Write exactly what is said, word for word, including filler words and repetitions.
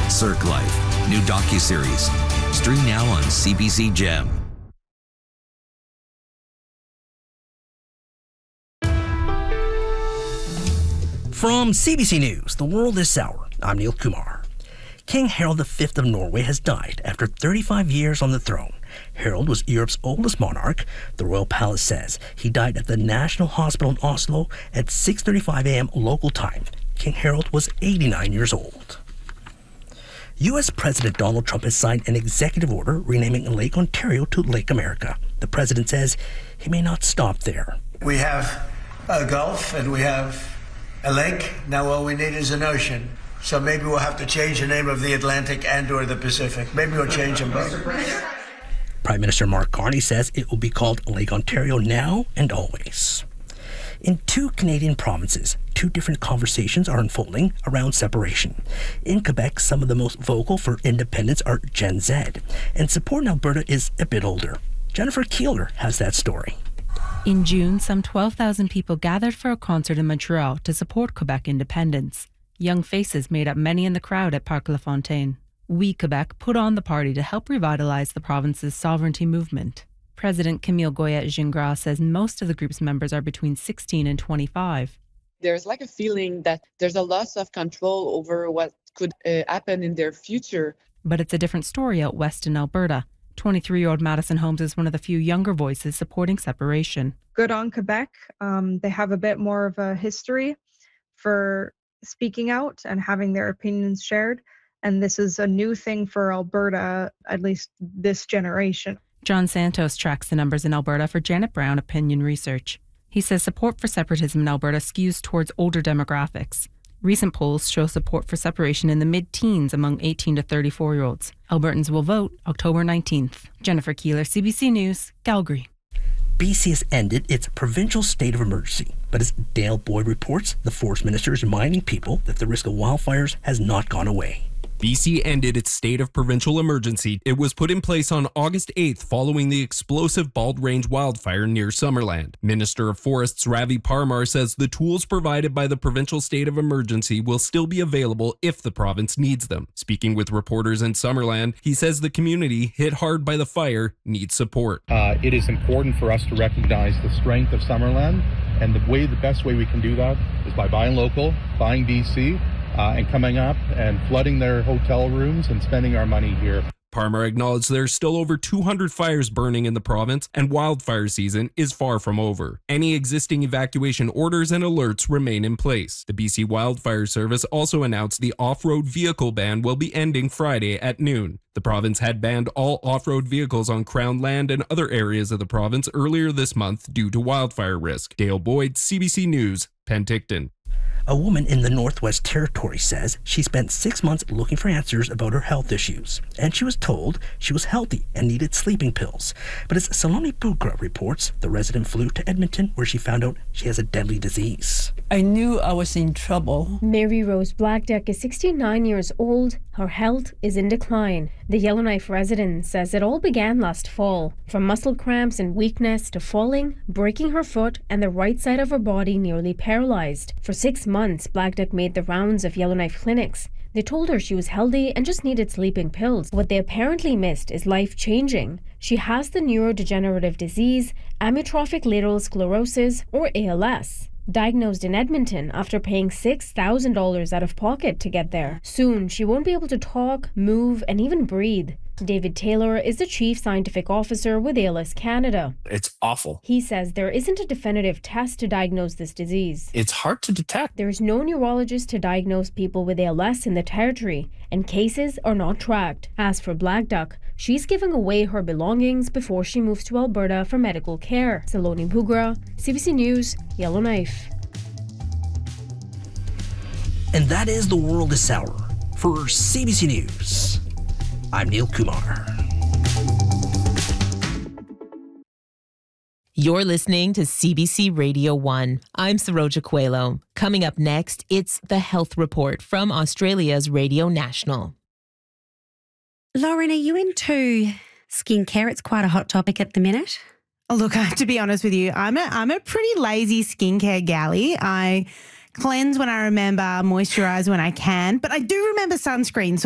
Cirque Life, new docuseries. Stream now on C B C Gem. From C B C News, The World This Hour, I'm Neil Kumar. King Harald the Fifth of Norway has died after thirty-five years on the throne. Harald was Europe's oldest monarch. The royal palace says he died at the National Hospital in Oslo at six thirty-five a.m. local time. King Harald was eighty-nine years old. U S President Donald Trump has signed an executive order renaming Lake Ontario to Lake America. The president says he may not stop there. We have a Gulf and we have a lake. Now all we need is an ocean. So maybe we'll have to change the name of the Atlantic and or the Pacific. Maybe we'll change them both. Prime Minister Mark Carney says it will be called Lake Ontario now and always. In two Canadian provinces, two different conversations are unfolding around separation. In Quebec, some of the most vocal for independence are Gen Z, and support in Alberta is a bit older. Jennifer Keeler has that story. In June, some twelve thousand people gathered for a concert in Montreal to support Quebec independence. Young faces made up many in the crowd at Parc La Fontaine. We Quebec put on the party to help revitalize the province's sovereignty movement. President Camille Goyette-Gingras says most of the group's members are between sixteen and twenty-five. There's like a feeling that there's a loss of control over what could uh, happen in their future. But it's a different story out west in Alberta. twenty-three-year-old Madison Holmes is one of the few younger voices supporting separation. Good on Quebec. Um, they have a bit more of a history for speaking out and having their opinions shared. And this is a new thing for Alberta, at least this generation. John Santos tracks the numbers in Alberta for Janet Brown Opinion Research. He says support for separatism in Alberta skews towards older demographics. Recent polls show support for separation in the mid-teens among eighteen to thirty-four-year-olds. Albertans will vote October nineteenth. Jennifer Keeler, C B C News, Calgary. B C has ended its provincial state of emergency, but as Dale Boyd reports, the Forest Minister is reminding people that the risk of wildfires has not gone away. B C ended its state of provincial emergency. It was put in place on August eighth following the explosive Bald Range wildfire near Summerland. Minister of Forests Ravi Parmar says the tools provided by the provincial state of emergency will still be available if the province needs them. Speaking with reporters in Summerland, he says the community hit hard by the fire needs support. Uh, it is important for us to recognize the strength of Summerland, and the way, the best way we can do that is by buying local, buying B C, Uh, and coming up and flooding their hotel rooms and spending our money here. Parmar acknowledged there's still over two hundred fires burning in the province and wildfire season is far from over. Any existing evacuation orders and alerts remain in place. The B C Wildfire Service also announced the off-road vehicle ban will be ending Friday at noon. The province had banned all off-road vehicles on Crown land and other areas of the province earlier this month due to wildfire risk. Dale Boyd, C B C News, Penticton. A woman in the Northwest Territory says she spent six months looking for answers about her health issues, and she was told she was healthy and needed sleeping pills. But as Saloni Bugra reports, the resident flew to Edmonton where she found out she has a deadly disease. I knew I was in trouble. Mary Rose Blackduck is sixty-nine years old. Her health is in decline. The Yellowknife resident says it all began last fall. From muscle cramps and weakness to falling, breaking her foot, and the right side of her body nearly paralyzed. For six months, Blackduck made the rounds of Yellowknife clinics. They told her she was healthy and just needed sleeping pills. What they apparently missed is life-changing. She has the neurodegenerative disease, amyotrophic lateral sclerosis, or A L S. Diagnosed in Edmonton after paying six thousand dollars out of pocket to get there. Soon, she won't be able to talk, move, and even breathe. David Taylor is the Chief Scientific Officer with A L S Canada. It's awful. He says there isn't a definitive test to diagnose this disease. It's hard to detect. There is no neurologist to diagnose people with A L S in the territory, and cases are not tracked. As for Blackduck, she's giving away her belongings before she moves to Alberta for medical care. Saloni Bugra, C B C News, Yellowknife. And that is The World This Hour. For C B C News, I'm Neil Kumar. You're listening to C B C Radio one. I'm Saroja Coelho. Coming up next, it's the Health Report from Australia's Radio National. Lauren, are you into skincare? It's quite a hot topic at the minute. Look, I have to be honest with you. I'm a, I'm a pretty lazy skincare galley. I cleanse when I remember, moisturize when I can, but I do remember sunscreen. So